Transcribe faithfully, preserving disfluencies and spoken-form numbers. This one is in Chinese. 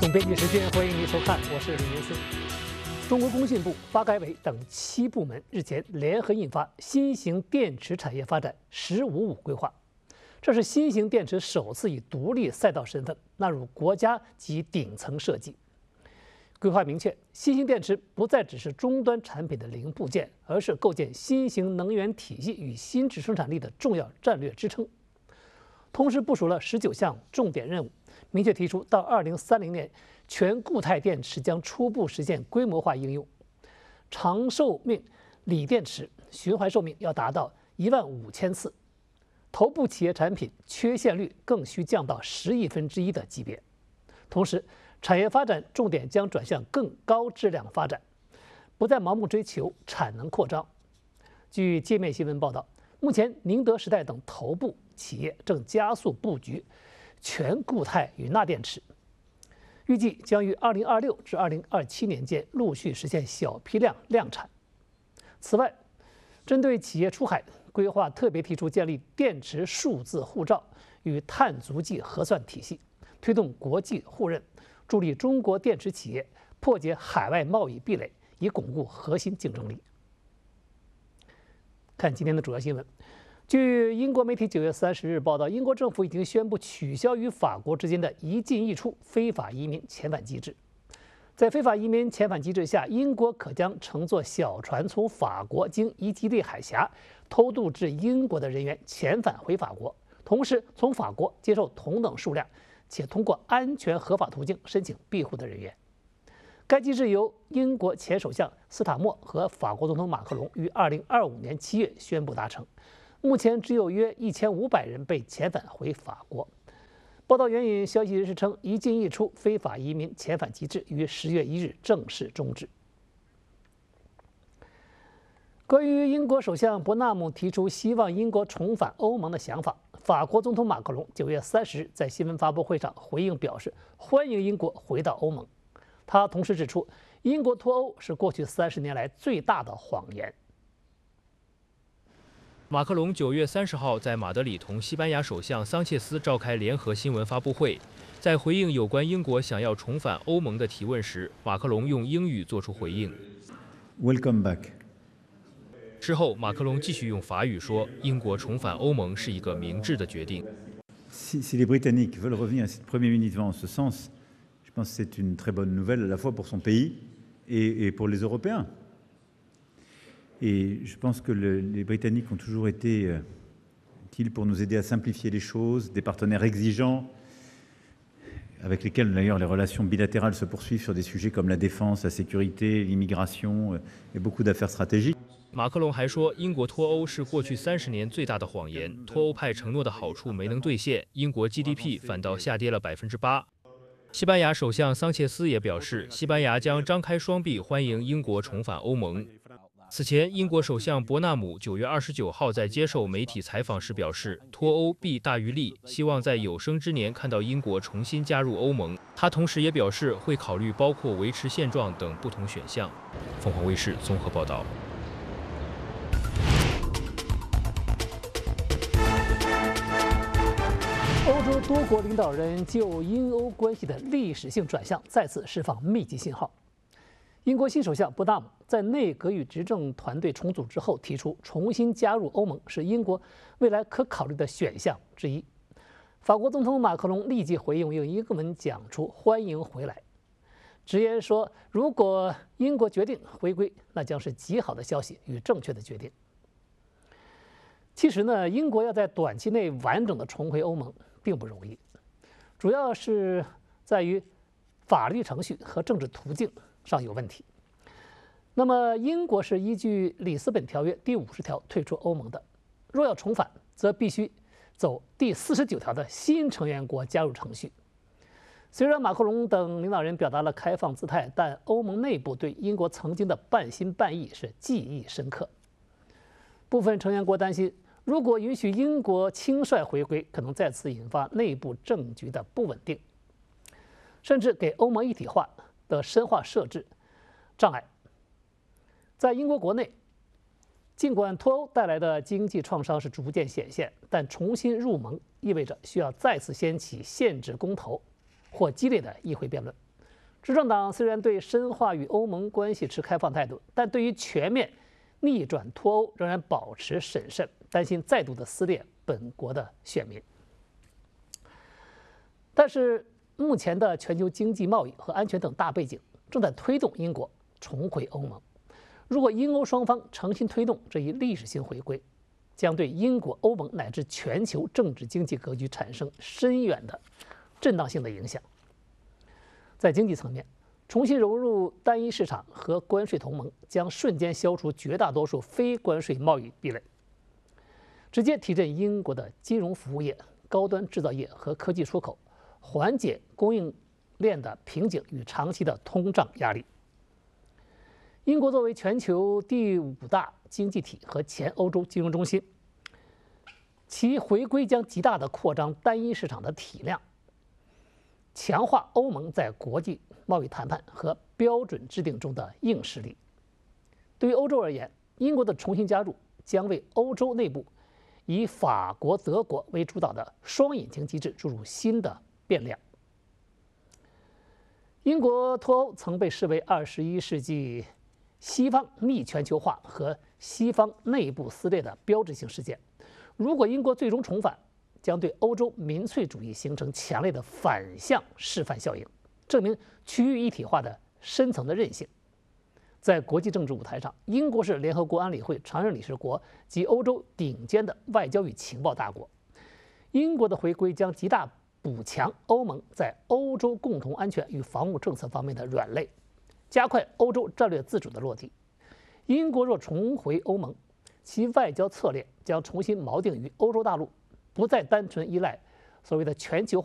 总编辑时间，欢迎您收看，我是李明思。中国工信部、发改委等七部门日前联合印发《新型电池产业发展“十五五”规划》，这是新型电池首次以独立赛道身份纳入国家级顶层设计。规划明确，新型电池不再只是终端产品的零部件，而是构建新型能源体系与新质生产力的重要战略支撑。同时部署了十九项重点任务，明确提出到二零三零年，全固态电池将初步实现规模化应用，长寿命锂电池循环寿命要达到一万五千次，头部企业产品缺陷率更需降到十亿分之一的级别。同时，产业发展重点将转向更高质量发展，不再盲目追求产能扩张。据界面新闻报道，目前宁德时代等头部企业正加速布局全固态与钠电池，预计将于二零二六至二零二七年间陆续实现小批量量产。此外，针对企业出海，规划特别提出建立电池数字护照与碳足迹核算体系，推动国际互认，助力中国电池企业破解海外贸易壁垒，以巩固核心竞争力。看今天的主要新闻。据英国媒体九月三十日报道，英国政府已经宣布取消与法国之间的一进一出非法移民遣返机制。在非法移民遣返机制下，英国可将乘坐小船从法国经伊吉利海峡偷渡至英国的人员遣返回法国，同时从法国接受同等数量且通过安全合法途径申请庇护的人员。该机制由英国前首相斯塔默和法国总统马克龙于二零二五年七月宣布达成。目前只有约一千五百人被遣返回法国。报道援引消息人士称，一进一出非法移民遣返机制于十月一日正式终止。关于英国首相伯纳姆提出希望英国重返欧盟的想法，法国总统马克龙九月三十日在新闻发布会上回应表示，欢迎英国回到欧盟。他同时指出，英国脱欧是过去三十年来最大的谎言。 马克龙九月三十号在马德里同西班牙首相桑切斯召开联合新闻发布会，在回应有关英国想要重返欧盟的提问时，马克龙用英语作出回应。 Welcome back。 之后，马克龙继续用法语说，英国重返欧盟是一个明智的决定。 Si, si les Britanniques veulent revenir, si le Premier ministre va en ce sens, je pense que c'est une très bonne nouvelle à la fois pour son pays et, et pour les Européens. Et je pense que le, les Britanniques ont toujours été euh, utiles pour nous aider à simplifier les choses, des partenaires exigeants, avec lesquels d'ailleurs les relations bilatérales se poursuivent sur des sujets comme la défense, la sécurité, l'immigration euh, et beaucoup d'affaires stratégiques. 马克龙还说，英国脱欧是过去三十年最大的谎言，脱欧派承诺的好处没能兑现，英国 G D P 反倒下跌了百分之八。西班牙首相桑切斯也表示，西班牙将张开双臂欢迎英国重返欧盟。此前，英国首相伯纳姆九月二十九号在接受媒体采访时表示，脱欧弊大于利，希望在有生之年看到英国重新加入欧盟。他同时也表示会考虑包括维持现状等不同选项。凤凰卫视综合报道。 欧洲多国领导人就英欧关系的历史性转向再次释放密集信号。英国新首相伯纳姆在内阁与执政团队重组之后提出，重新加入欧盟是英国未来可考虑的选项之一。法国总统马克龙立即回应，用英文讲出欢迎回来，直言说，如果英国决定回归，那将是极好的消息与正确的决定。其实呢，英国要在短期内完整的重回欧盟并不容易，主要是在于法律程序和政治途径上有问题。那么，英国是依据里斯本条约第五十条退出欧盟的，若要重返，则必须走第四十九条的新成员国加入程序。虽然马克龙等领导人表达了开放姿态，但欧盟内部对英国曾经的半心半意是记忆深刻。部分成员国担心，如果允许英国轻率回归，可能再次引发内部政局的不稳定，甚至给欧盟一体化的深化设置障碍。在英国国内，尽管脱欧带来的经济创伤是逐渐显现，但重新入盟意味着需要再次掀起限制公投或激烈的议会辩论。 执政党虽然对深化与欧盟关系持开放态度，但对于全面逆转脱欧仍然保持审慎，担心再度的撕裂本国的选民。但是，目前的全球经济、贸易和安全等大背景正在推动英国重回欧盟。如果英欧双方诚心推动这一历史性回归，将对英国、欧盟乃至全球政治经济格局产生深远的震荡性的影响。在经济层面，重新融入单一市场和关税同盟将瞬间消除绝大多数非关税贸易壁垒，直接提振英国的金融服务业、高端制造业和科技出口，缓解供应链的瓶颈与长期的通胀压力。英国作为全球第五大经济体和前欧洲金融中心，其回归将极大地扩张单一市场的体量，强化欧盟在国际贸易谈判和标准制定中的硬实力。对于欧洲而言，英国的重新加入将为欧洲内部以法国、德国为主导的双引擎机制注入新的变量。英国脱欧曾被视为二十一世纪西方逆全球化和西方内部撕裂的标志性事件。如果英国最终重返，将对欧洲民粹主义形成强烈的反向示范效应，证明区域一体化的深层的韧性。在国际政治舞台上，英国是联合国安理会常任理事国及欧洲顶尖的外交与情报大国。英国的回归将极大补强欧盟在欧洲共同安全与防务政策方面的软肋，加快欧洲战略自主的落地。英国若重回欧盟，其外交策略将重新锚定于欧洲大陆，不再单纯依赖所谓的全球化